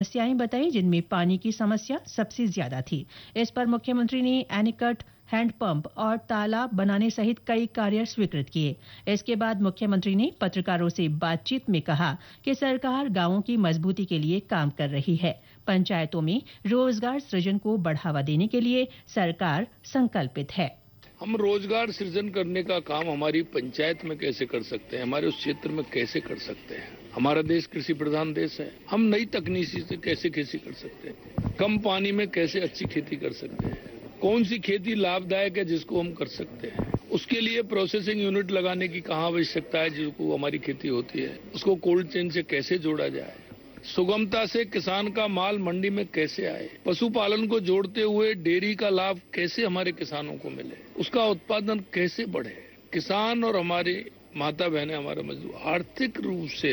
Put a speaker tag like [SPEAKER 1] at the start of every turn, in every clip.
[SPEAKER 1] समस्याएं बताई जिनमें पानी की समस्या सबसे ज्यादा थी। इस पर मुख्यमंत्री ने एनीकट, हैंडपंप और तालाब बनाने सहित कई कार्य स्वीकृत किए। इसके बाद मुख्यमंत्री ने पत्रकारों से बातचीत में कहा कि सरकार गांवों की मजबूती के लिए काम कर रही है। पंचायतों में रोजगार सृजन को बढ़ावा देने के लिए सरकार संकल्पित है।
[SPEAKER 2] हम रोजगार सृजन करने का काम हमारी पंचायत में कैसे कर सकते हैं, हमारे उस क्षेत्र में कैसे कर सकते हैं। हमारा देश कृषि प्रधान देश है। हम नई तकनीक से कैसे खेती कर सकते हैं, कम पानी में कैसे अच्छी खेती कर सकते हैं, कौन सी खेती लाभदायक है जिसको हम कर सकते हैं। उसके लिए प्रोसेसिंग यूनिट लगाने की कहाँ आवश्यकता है, जिसको हमारी खेती होती है उसको कोल्ड चेन से कैसे जोड़ा जाए, सुगमता से किसान का माल मंडी में कैसे आए, पशुपालन को जोड़ते हुए डेयरी का लाभ कैसे हमारे किसानों को मिले, उसका उत्पादन कैसे बढ़े, किसान और हमारे माता बहनें, हमारे मजदूर आर्थिक रूप से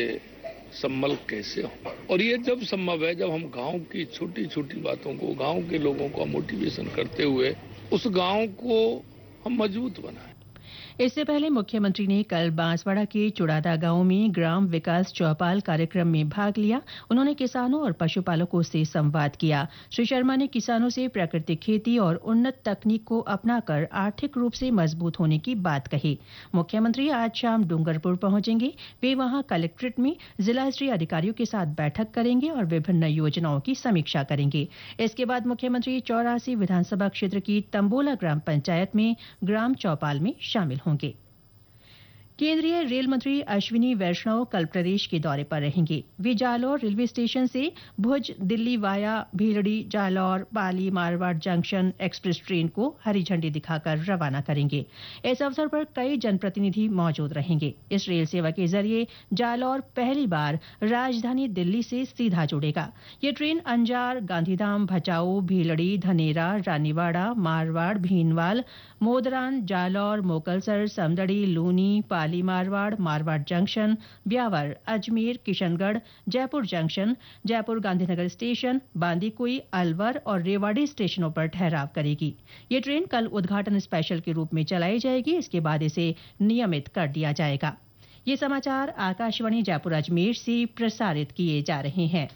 [SPEAKER 2] संबल कैसे हो। और ये जब संभव है जब हम गांव की छोटी छोटी बातों को, गांव के लोगों को मोटिवेशन करते हुए उस गांव को हम मजबूत बनाएं।
[SPEAKER 1] इससे पहले मुख्यमंत्री ने कल बांसवाड़ा के चुड़ादा गांव में ग्राम विकास चौपाल कार्यक्रम में भाग लिया। उन्होंने किसानों और पशुपालकों से संवाद किया। श्री शर्मा ने किसानों से प्राकृतिक खेती और उन्नत तकनीक को अपनाकर आर्थिक रूप से मजबूत होने की बात कही। मुख्यमंत्री आज शाम डूंगरपुर पहुंचेंगे। वे वहां कलेक्ट्रेट में जिला स्तरीय अधिकारियों के साथ बैठक करेंगे और विभिन्न योजनाओं की समीक्षा करेंगे। इसके बाद मुख्यमंत्री 84 विधानसभा क्षेत्र की तंबोला ग्राम पंचायत में ग्राम चौपाल में शामिल होंगे। केंद्रीय रेल मंत्री अश्विनी वैष्णव कल प्रदेश के दौरे पर रहेंगे। वे जालौर रेलवे स्टेशन से भुज Delhi via Bhiladi Jalore Pali Marwar junction express train को हरी झंडी दिखाकर रवाना करेंगे। इस अवसर पर कई जनप्रतिनिधि मौजूद रहेंगे। इस रेल सेवा के जरिए जालौर पहली बार राजधानी दिल्ली से सीधा जुड़ेगा। ये train Anjar, Gandhidham, Bhachau, Bhiladi, Dhanera, Raniwara, Marwar, भीनवाल, Modran, Jalore, Mokalsar, Samdari, Luni, Pali Marwar, Marwar junction, Beawar, Ajmer, Kishangarh, Jaipur junction, Jaipur Gandhinagar station, Bandikui, Alwar और रेवाड़ी स्टेशनों पर ठहराव करेगी। ये ट्रेन कल उद्घाटन स्पेशल के रूप में चलाई जाएगी। इसके बाद इसे नियमित कर दिया जाएगा। ये समाचार आकाशवाणी जयपुर अजमेर से प्रसारित किए जा रहे हैं।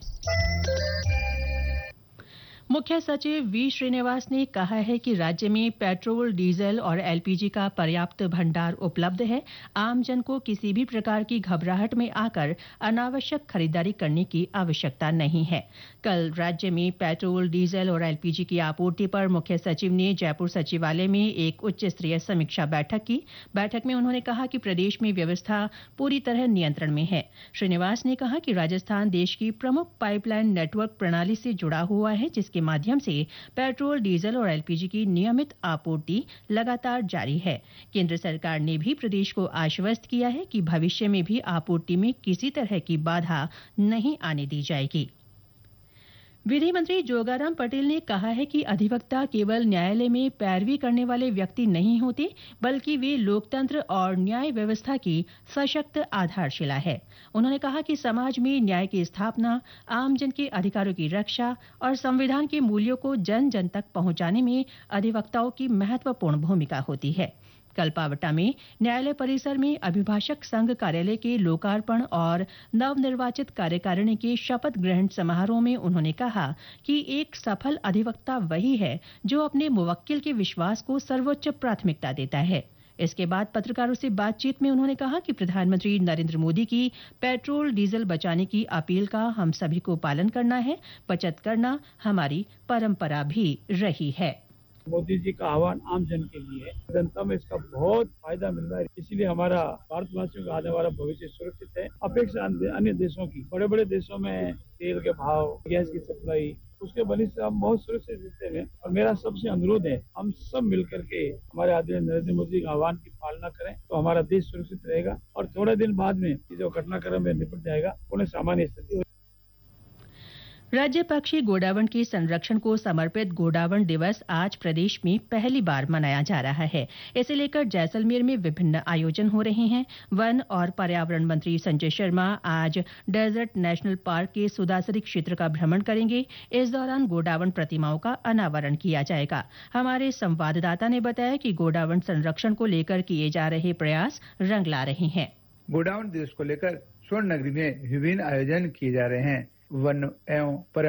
[SPEAKER 1] मुख्य सचिव वी श्रीनिवास ने कहा है कि राज्य में पेट्रोल, डीजल और एलपीजी का पर्याप्त भंडार उपलब्ध है। आमजन को किसी भी प्रकार की घबराहट में आकर अनावश्यक खरीदारी करने की आवश्यकता नहीं है। कल राज्य में पेट्रोल, डीजल और एलपीजी की आपूर्ति पर मुख्य सचिव ने जयपुर सचिवालय में एक उच्च स्तरीय समीक्षा बैठक की। बैठक में उन्होंने कहा कि प्रदेश में व्यवस्था पूरी तरह नियंत्रण में है। श्रीनिवास ने कहा कि राजस्थान देश की प्रमुख पाइपलाइन नेटवर्क प्रणाली से जुड़ा हुआ है, जिसके माध्यम से पेट्रोल, डीजल और एलपीजी की नियमित आपूर्ति लगातार जारी है। केंद्र सरकार ने भी प्रदेश को आश्वस्त किया है कि भविष्य में भी आपूर्ति में किसी तरह की बाधा नहीं आने दी जाएगी। विधि मंत्री जोगाराम पटेल ने कहा है कि अधिवक्ता केवल न्यायालय में पैरवी करने वाले व्यक्ति नहीं होते, बल्कि वे लोकतंत्र और न्याय व्यवस्था की सशक्त आधारशिला है। उन्होंने कहा कि समाज में न्याय की स्थापना, आमजन के अधिकारों की रक्षा और संविधान के मूल्यों को जन जन तक पहुंचाने में अधिवक्ताओं की महत्वपूर्ण भूमिका होती है। कल पावटा में न्यायालय परिसर में अभिभाषक संघ कार्यालय के लोकार्पण और नवनिर्वाचित कार्यकारिणी के शपथ ग्रहण समारोह में उन्होंने कहा कि एक सफल अधिवक्ता वही है जो अपने मुवक्किल के विश्वास को सर्वोच्च प्राथमिकता देता है। इसके बाद पत्रकारों से बातचीत में उन्होंने कहा कि प्रधानमंत्री नरेंद्र मोदी की पेट्रोल डीजल बचाने की अपील का हम सभी को पालन करना है। बचत करना हमारी परंपरा भी रही है।
[SPEAKER 3] मोदी जी का आह्वान आम जन के लिए है। जनता में इसका बहुत फायदा मिल रहा है, इसलिए हमारा भारतवासियों का आने वाला भविष्य सुरक्षित है। अपेक्षा अन्य देशों की, बड़े बड़े देशों में तेल के भाव, गैस की सप्लाई, उसके बनी से हम बहुत सुरक्षित रहते हैं। और मेरा सबसे अनुरोध है, हम सब मिलकर के हमारे आदरणीय नरेंद्र मोदी के आह्वान की पालना करें तो हमारा देश सुरक्षित रहेगा और थोड़े दिन बाद में जो घटनाक्रम में निपट जाएगा, उन्हें सामान्य स्थिति।
[SPEAKER 1] राज्य पक्षी गोडावण के संरक्षण को समर्पित गोडावण दिवस आज प्रदेश में पहली बार मनाया जा रहा है। इसे लेकर जैसलमेर में विभिन्न आयोजन हो रहे हैं। वन और पर्यावरण मंत्री संजय शर्मा आज डेजर्ट नेशनल पार्क के सुदासरी क्षेत्र का भ्रमण करेंगे। इस दौरान गोडावण प्रतिमाओं का अनावरण किया जाएगा। हमारे संवाददाता ने बताया कि गोडावण संरक्षण को लेकर किए जा रहे प्रयास रंग ला रहे हैं।
[SPEAKER 4] गोडावण दिवस को लेकर स्वर्ण नगरी में विभिन्न आयोजन किए जा रहे हैं। वन एवं